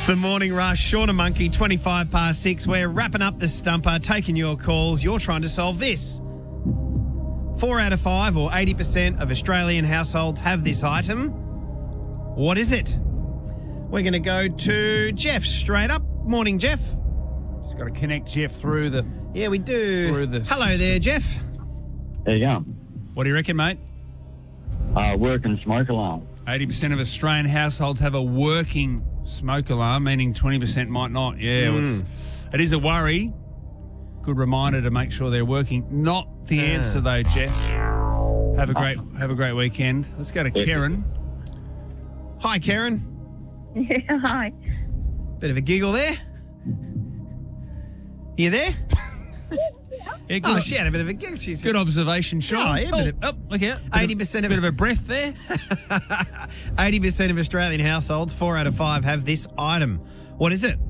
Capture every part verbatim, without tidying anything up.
It's the Morning Rush. Sean and Monkey, twenty-five past six. We're wrapping up the stumper, taking your calls. You're trying to solve this. Four out of five, or eighty percent of Australian households have this item. What is it? We're going to go to Jeff straight up. Morning, Jeff. Just got to connect Jeff through the... Yeah, we do. Through the Hello system. there, Jeff. There you go. What do you reckon, mate? Uh, work and smoke alarm. eighty percent of Australian households have a working smoke alarm, meaning twenty percent might not. Yeah, Mm. it's, it is a worry. Good reminder to make sure they're working. Not the Ah. answer, though, Jeff. Have a great have a great weekend. Let's go to Karen. Hi, Karen. Yeah, hi. Bit of a giggle there. You there? Yeah, good, Oh, she had a bit of a giggle. She's good just observation, Sean. Oh, yeah, oh, but it- oh, look out. eighty percent of Bit it. of a breath there. eighty percent of Australian households, four out of five, have this item. What is it?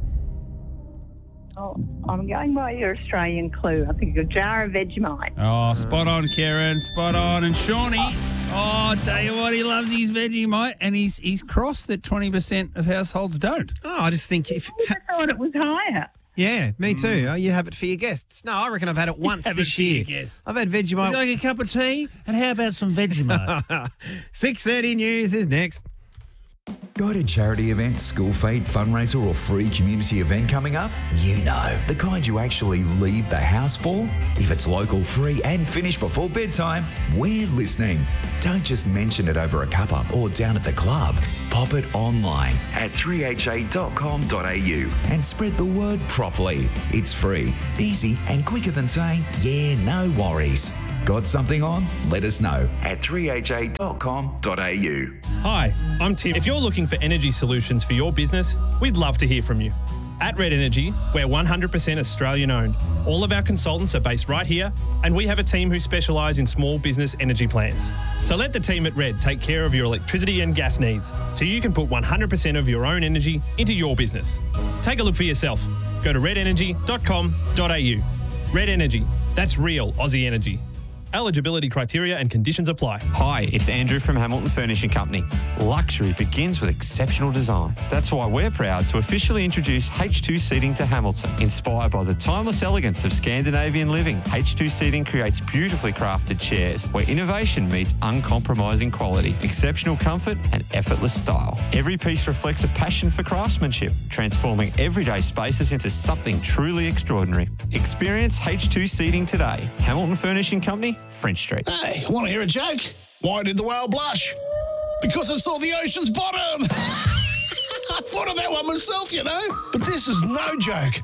Oh, I'm going by your Australian clue. I think a jar of Vegemite. Oh, spot on, Karen. Spot on. And Shawnee, oh, I tell you what, he loves his Vegemite, and he's he's crossed that twenty percent of households don't. Oh, I just think if... I thought it was higher. Yeah, me too. Oh, you have it for your guests. No, I reckon I've had it once have it this for your year. guests. I've had Would you Vegemite. like a cup of tea? And how about some Vegemite? six thirty news is next. Got a charity event, school feed, fundraiser or free community event coming up? You know, the kind you actually leave the house for? If it's local, free and finished before bedtime, we're listening. Don't just mention it over a cuppa or down at the club. Pop it online at three h a dot com dot a u and spread the word properly. It's free, easy and quicker than saying, yeah, no worries. Got something on? Let us know at three h a dot com dot a u. Hi, I'm Tim. If you're looking for energy solutions for your business, we'd love to hear from you. At Red Energy, we're one hundred percent Australian owned. All of our consultants are based right here, and we have a team who specialise in small business energy plans. So let the team at Red take care of your electricity and gas needs, so you can put one hundred percent of your own energy into your business. Take a look for yourself. Go to red energy dot com dot a u. Red Energy, that's real Aussie energy. Eligibility criteria and conditions apply. Hi, it's Andrew from Hamilton Furnishing Company. Luxury begins with exceptional design. That's why we're proud to officially introduce H two Seating to Hamilton. Inspired by the timeless elegance of Scandinavian living, H two Seating creates beautifully crafted chairs where innovation meets uncompromising quality, exceptional comfort and effortless style. Every piece reflects a passion for craftsmanship, transforming everyday spaces into something truly extraordinary. Experience H two Seating today. Hamilton Furnishing Company, French Street. Hey, want to hear a joke? Why did the whale blush? Because it saw the ocean's bottom. I thought of that one myself, you know. But this is no joke.